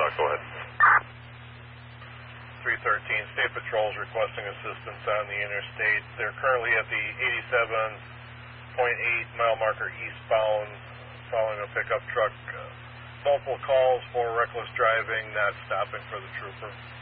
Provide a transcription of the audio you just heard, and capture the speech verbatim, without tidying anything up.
go ahead. three thirteen, State Patrol is requesting assistance on the interstate. They're currently at the eighty-seven point eight mile marker eastbound, following a pickup truck. Uh, multiple calls for reckless driving, not stopping for the trooper.